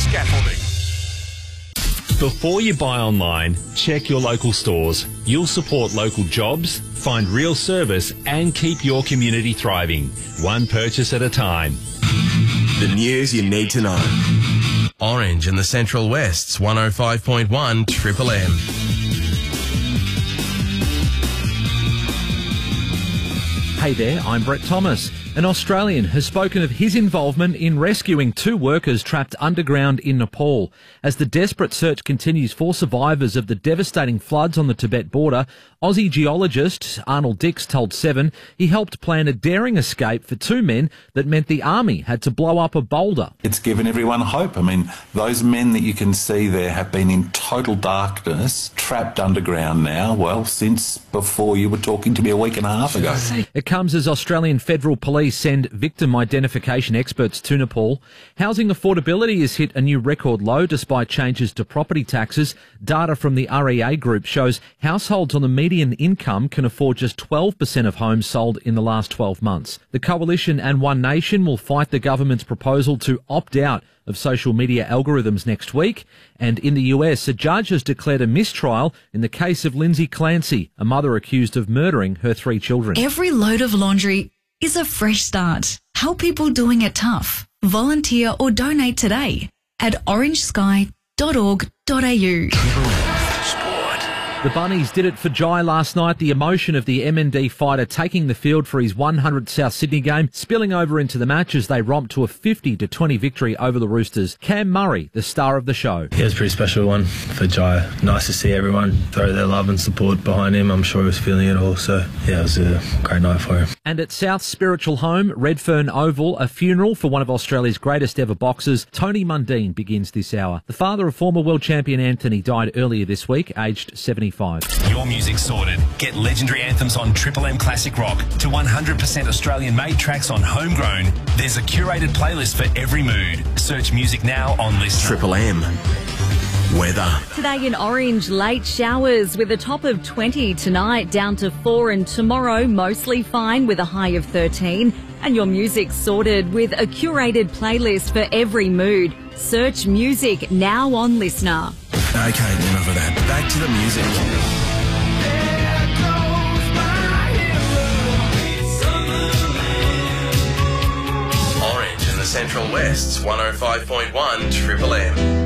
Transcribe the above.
Scaffolding. Before you buy online, check your local stores. You'll support local jobs, find real service and keep your community thriving. One purchase at a time. The news you need to know. Orange in the Central West's 105.1 Triple M. Hey there, I'm Brett Thomas. An Australian has spoken of his involvement in rescuing 2 workers trapped underground in Nepal. As the desperate search continues for survivors of the devastating floods on the Tibet border, Aussie geologist Arnold Dix told Seven he helped plan a daring escape for 2 men that meant the army had to blow up a boulder. It's given everyone hope. I mean, those men that you can see there have been in total darkness, trapped underground now, well, since before you were talking to me a week and a half ago. It comes as Australian Federal Police send victim identification experts to Nepal. Housing affordability has hit a new record low despite changes to property taxes. Data from the REA Group shows households on the median income can afford just 12% of homes sold in the last 12 months. The Coalition and One Nation will fight the government's proposal to opt out of social media algorithms next week. And in the US, a judge has declared a mistrial in the case of Lindsay Clancy, a mother accused of murdering her 3 children. Every load of laundry is a fresh start. Help people doing it tough. Volunteer or donate today at orangesky.org.au. The Bunnies did it for Jai last night. The emotion of the MND fighter taking the field for his 100th South Sydney game, spilling over into the match as they romped to a 50-20 victory over the Roosters. Cam Murray, the star of the show. Yeah, it was a pretty special one for Jai. Nice to see everyone throw their love and support behind him. I'm sure he was feeling it all. So, yeah, it was a great night for him. And at South's spiritual home, Redfern Oval, a funeral for one of Australia's greatest ever boxers, Tony Mundine, begins this hour. The father of former world champion Anthony died earlier this week, aged 75. Your music sorted. Get legendary anthems on Triple M Classic Rock to 100% Australian-made tracks on Homegrown. There's a curated playlist for every mood. Search music now on Listener. Triple M. Weather. Today in Orange, late showers with a top of 20 tonight, down to 4, and tomorrow mostly fine with a high of 13. And your music sorted with a curated playlist for every mood. Search music now on Listener. Okay, enough of that. Back to the music. Orange in the Central West's 105.1 Triple M.